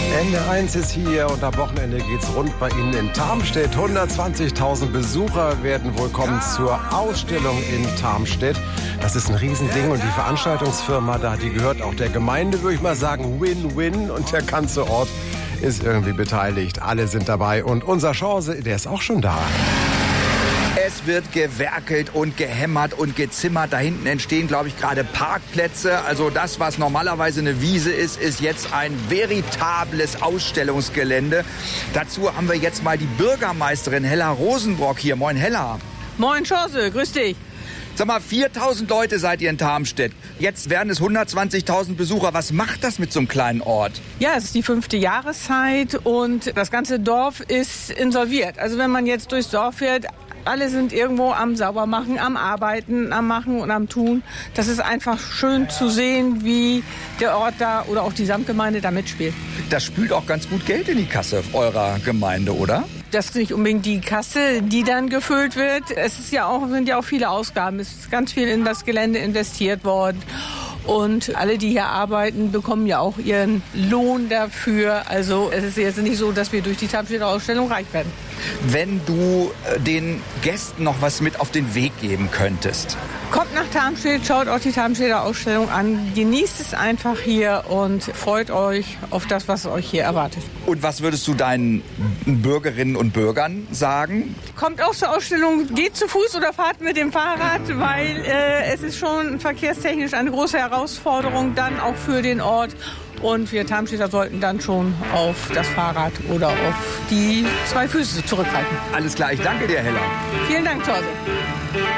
NDR1 ist hier und am Wochenende geht's rund bei Ihnen in Tarmstedt. 120.000 Besucher werden wohl kommen zur Ausstellung in Tarmstedt. Das ist ein Riesending und die Veranstaltungsfirma da, die gehört auch der Gemeinde, würde ich mal sagen, Win-Win. Und der ganze Ort ist irgendwie beteiligt. Alle sind dabei und unser Chance, der ist auch schon da. Es wird gewerkelt und gehämmert und gezimmert. Da hinten entstehen, glaube ich, gerade Parkplätze. Also das, was normalerweise eine Wiese ist, ist jetzt ein veritables Ausstellungsgelände. Dazu haben wir jetzt mal die Bürgermeisterin Hella Rosenbrock hier. Moin, Hella. Moin, Chance. Grüß dich. Sag mal, 4.000 Leute seid ihr in Tarmstedt. Jetzt werden es 120.000 Besucher. Was macht das mit so einem kleinen Ort? Ja, es ist die 5. Jahreszeit und das ganze Dorf ist insolviert. Also wenn man jetzt durchs Dorf fährt, alle sind irgendwo am Saubermachen, am Arbeiten, am Machen und am Tun. Das ist einfach schön zu sehen, wie der Ort da oder auch die Samtgemeinde da mitspielt. Das spült auch ganz gut Geld in die Kasse eurer Gemeinde, oder? Das ist nicht unbedingt die Kasse, die dann gefüllt wird. Es ist ja auch, sind ja auch viele Ausgaben. Es ist ganz viel in das Gelände investiert worden. Und alle, die hier arbeiten, bekommen ja auch ihren Lohn dafür. Also es ist jetzt nicht so, dass wir durch die Tarmstedter Ausstellung reich werden. Wenn du den Gästen noch was mit auf den Weg geben könntest. Kommt nach Tarmstedt, schaut auch die Tarmstedter Ausstellung an, genießt es einfach hier und freut euch auf das, was euch hier erwartet. Und was würdest du deinen Bürgerinnen und Bürgern sagen? Kommt auch zur Ausstellung, geht zu Fuß oder fahrt mit dem Fahrrad, weil es ist schon verkehrstechnisch eine große Herausforderung dann auch für den Ort. Und wir Tarmstädter sollten dann schon auf das Fahrrad oder auf die 2 Füße zurückhalten. Alles klar, ich danke dir, Hella. Vielen Dank, Torse.